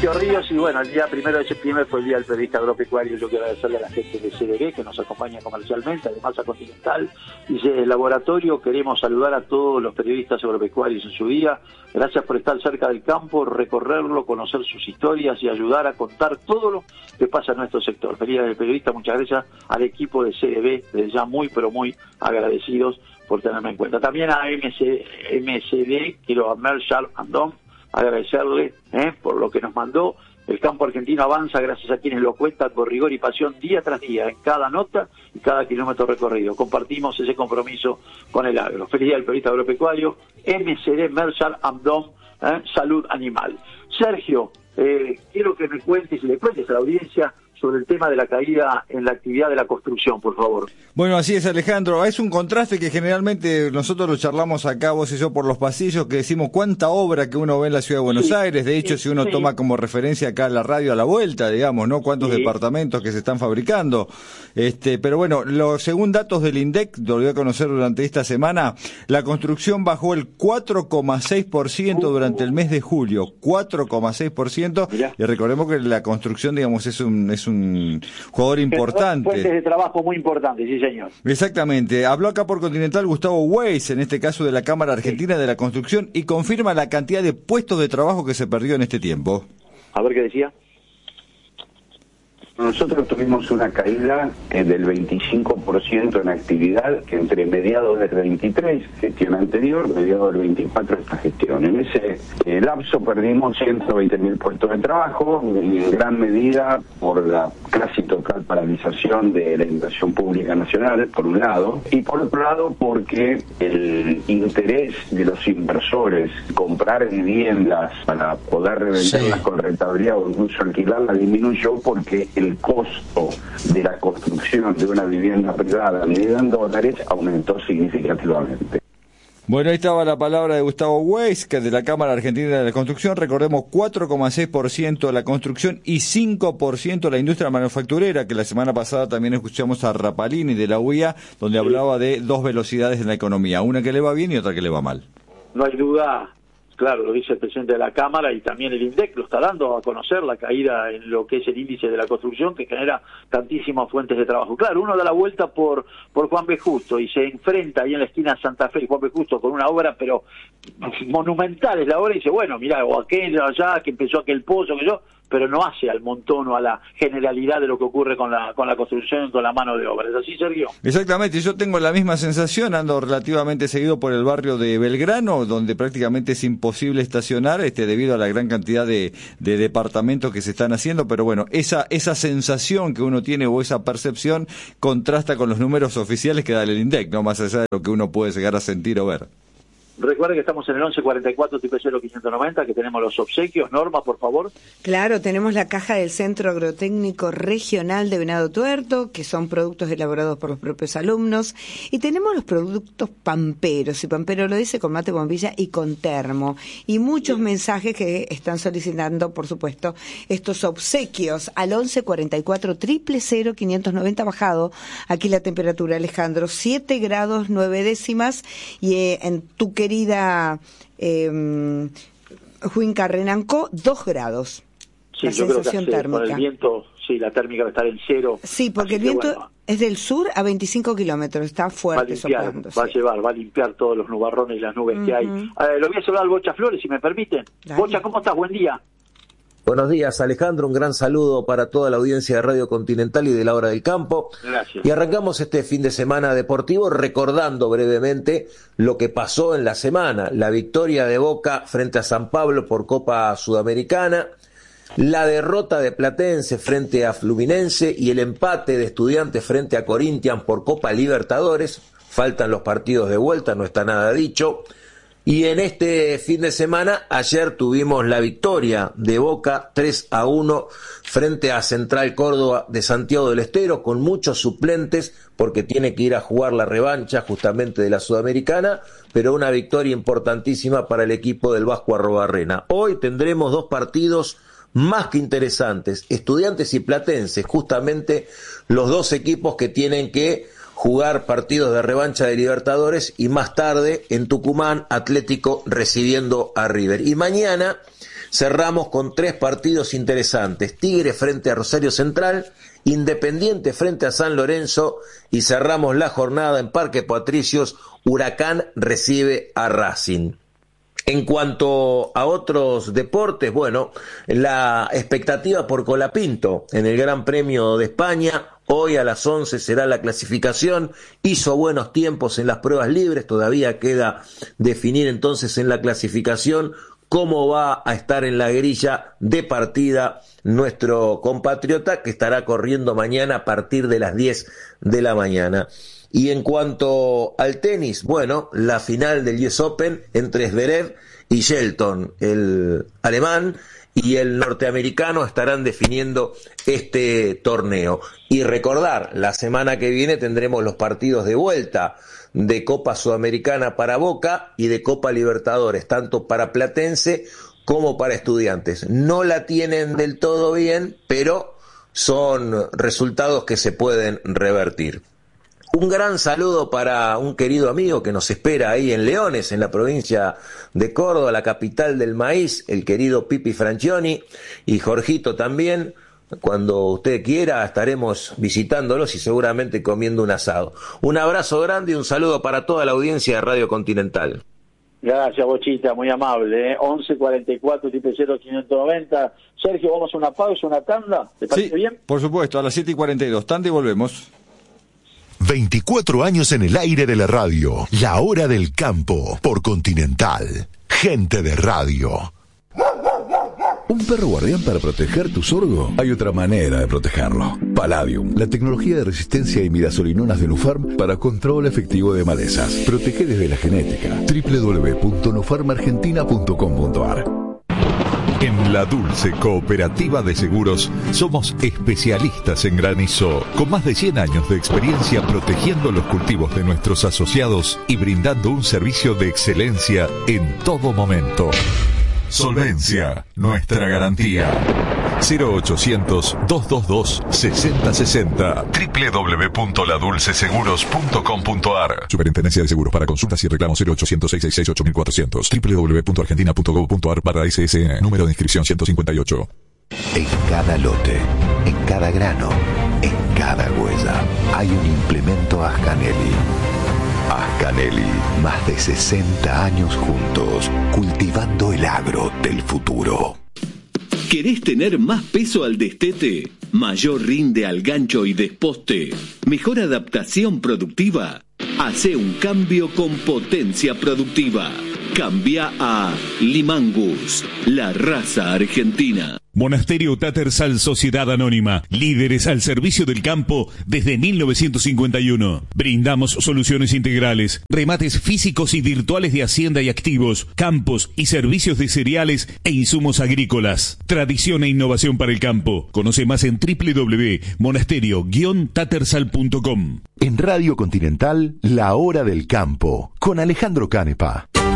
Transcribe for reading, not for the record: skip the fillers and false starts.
Sergio Ríos, y bueno, el día 1 de septiembre fue el Día del Periodista Agropecuario. Yo quiero agradecerle a la gente de CDB que nos acompaña comercialmente, además a Continental y el laboratorio. Queremos saludar a todos los periodistas agropecuarios en su día. Gracias por estar cerca del campo, recorrerlo, conocer sus historias y ayudar a contar todo lo que pasa en nuestro sector. Feliz Día del Periodista, muchas gracias al equipo de CDB, desde ya muy pero muy agradecidos por tenerme en cuenta. También a MCD, quiero a Marshall Andón, agradecerle por lo que nos mandó. El campo argentino avanza gracias a quienes lo cuentan con rigor y pasión día tras día, en cada nota y cada kilómetro recorrido. Compartimos ese compromiso con el agro. Feliz Día del Periodista Agropecuario, MCD Marshall Andón, Salud Animal. Sergio, quiero que me cuentes y le cuentes a la audiencia sobre el tema de la caída en la actividad de la construcción, por favor. Bueno, así es, Alejandro. Es un contraste que generalmente nosotros lo charlamos acá, vos y yo, por los pasillos, que decimos cuánta obra que uno ve en la ciudad de Buenos Aires. De hecho, si uno toma como referencia acá la radio a la vuelta, digamos, ¿no? Cuántos departamentos que se están fabricando. Pero bueno, según datos del INDEC, lo voy a conocer durante esta semana, la construcción bajó el 4,6% durante el mes de julio. 4,6%. Y recordemos que la construcción, digamos, es un jugador importante. Fuentes de trabajo muy importantes, sí señor. Exactamente. Habló acá por Continental Gustavo Weiss, en este caso de la Cámara Argentina de la Construcción, y confirma la cantidad de puestos de trabajo que se perdió en este tiempo. A ver qué decía. Nosotros tuvimos una caída del 25% en actividad entre mediados del 23, gestión anterior, mediados del 24, esta gestión. En ese lapso perdimos 120.000 puestos de trabajo, en gran medida por la casi total paralización de la inversión pública nacional, por un lado, y por otro lado porque el interés de los inversores comprar viviendas para poder revenderlas con rentabilidad o incluso alquilarlas disminuyó porque el costo de la construcción de una vivienda privada medida en dólares aumentó significativamente. Bueno, ahí estaba la palabra de Gustavo Weiss, que es de la Cámara Argentina de la Construcción. Recordemos, 4,6% la construcción y 5% la industria manufacturera, que la semana pasada también escuchamos a Rapalini de la UIA, donde hablaba de dos velocidades en la economía, una que le va bien y otra que le va mal. No hay duda. Claro, lo dice el presidente de la Cámara y también el INDEC lo está dando a conocer, la caída en lo que es el índice de la construcción que genera tantísimas fuentes de trabajo. Claro, uno da la vuelta por Juan B. Justo y se enfrenta ahí en la esquina de Santa Fe y Juan B. Justo con una obra, pero monumental es la obra, y dice, bueno, mirá, o aquello allá que empezó aquel pozo, que yo, pero no hace al montón o a la generalidad de lo que ocurre con la construcción, con la mano de obra. ¿Es así, Sergio? Exactamente, yo tengo la misma sensación, ando relativamente seguido por el barrio de Belgrano, donde prácticamente es imposible estacionar debido a la gran cantidad de departamentos que se están haciendo, pero bueno, esa sensación que uno tiene o esa percepción contrasta con los números oficiales que da el INDEC, no más allá de lo que uno puede llegar a sentir o ver. Recuerden que estamos en el 1144-00590, que tenemos los obsequios. Norma, por favor. Claro, tenemos la caja del Centro Agrotécnico Regional de Venado Tuerto, que son productos elaborados por los propios alumnos, y tenemos los productos pamperos, y Pampero lo dice con mate, bombilla y con termo, y muchos mensajes que están solicitando, por supuesto, estos obsequios al 1144-00590 bajado. Aquí la temperatura, Alejandro, 7 grados 9 décimas, y en tu querida Huinca Renanco, 2 grados. Sí, la yo sensación creo que térmica. Con el viento, sí, la térmica va a estar en 0. Sí, porque el viento es del sur a 25 kilómetros, está fuerte soplando. Va a limpiar todos los nubarrones y las nubes que hay. Lo voy a saludar al Bocha Flores, si me permiten. Dale. Bocha, ¿cómo estás? Buen día. Buenos días, Alejandro, un gran saludo para toda la audiencia de Radio Continental y de La Hora del Campo. Gracias. Y arrancamos este fin de semana deportivo recordando brevemente lo que pasó en la semana. La victoria de Boca frente a San Pablo por Copa Sudamericana, la derrota de Platense frente a Fluminense y el empate de Estudiantes frente a Corinthians por Copa Libertadores. Faltan los partidos de vuelta, no está nada dicho. Y en este fin de semana, ayer tuvimos la victoria de Boca 3-1 frente a Central Córdoba de Santiago del Estero, con muchos suplentes porque tiene que ir a jugar la revancha justamente de la Sudamericana, pero una victoria importantísima para el equipo del Vasco Arrobarrena. Hoy tendremos dos partidos más que interesantes, Estudiantes y Platense, justamente los dos equipos que tienen que jugar partidos de revancha de Libertadores, y más tarde en Tucumán, Atlético recibiendo a River. Y mañana cerramos con 3 partidos interesantes: Tigre frente a Rosario Central, Independiente frente a San Lorenzo, y cerramos la jornada en Parque Patricios, Huracán recibe a Racing. En cuanto a otros deportes, bueno, la expectativa por Colapinto en el Gran Premio de España. Hoy a las 11 será la clasificación. Hizo buenos tiempos en las pruebas libres. Todavía queda definir entonces en la clasificación cómo va a estar en la grilla de partida nuestro compatriota, que estará corriendo mañana a partir de las 10 de la mañana. Y en cuanto al tenis, bueno, la final del US Open entre Zverev y Shelton, el alemán y el norteamericano, estarán definiendo este torneo. Y recordar, la semana que viene tendremos los partidos de vuelta de Copa Sudamericana para Boca y de Copa Libertadores, tanto para Platense como para Estudiantes. No la tienen del todo bien, pero son resultados que se pueden revertir. Un gran saludo para un querido amigo que nos espera ahí en Leones, en la provincia de Córdoba, la capital del maíz, el querido Pipi Franchioni, y Jorgito también. Cuando usted quiera estaremos visitándolos y seguramente comiendo un asado. Un abrazo grande y un saludo para toda la audiencia de Radio Continental. Gracias, Bochita, muy amable. 11-44-0-590. Sergio, vamos a una pausa, una tanda. ¿Te parece bien? Por supuesto, a las 7:42. Tanda y volvemos. 24 años en el aire de la radio. La hora del campo por Continental. Gente de radio. ¿Un perro guardián para proteger tu sorgo? Hay otra manera de protegerlo. Palladium, la tecnología de resistencia a imidazolinonas de Nufarm para control efectivo de malezas. Protege desde la genética. www.nufarmargentina.com.ar. En La Dulce Cooperativa de Seguros somos especialistas en granizo, con más de 100 años de experiencia protegiendo los cultivos de nuestros asociados y brindando un servicio de excelencia en todo momento. Solvencia, nuestra garantía. 0800-222-6060. www.ladulceseguros.com.ar. Superintendencia de Seguros. Para consultas y reclamos 0800-666-8400. www.argentina.gov.ar/SSN. Número de inscripción 158. En cada lote, en cada grano, en cada huella, hay un implemento Ascanelli. Ascanelli, más de 60 años juntos, cultivando el agro del futuro. ¿Querés tener más peso al destete? ¿Mayor rinde al gancho y desposte? ¿Mejor adaptación productiva? Hacé un cambio con Potencia Productiva. Cambia a Limangus, la raza argentina. Monasterio Tattersall Sociedad Anónima, líderes al servicio del campo desde 1951. Brindamos soluciones integrales, remates físicos y virtuales de hacienda y activos, campos y servicios de cereales e insumos agrícolas. Tradición e innovación para el campo. Conoce más en www.monasterio-tattersall.com. En Radio Continental, La Hora del Campo, con Alejandro Canepa.